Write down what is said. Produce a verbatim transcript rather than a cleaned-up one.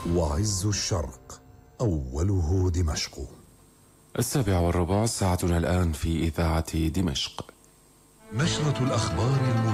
وعز الشرق أوله دمشق. السابع والربع، ساعتنا الآن في إذاعة دمشق. نشرة الأخبار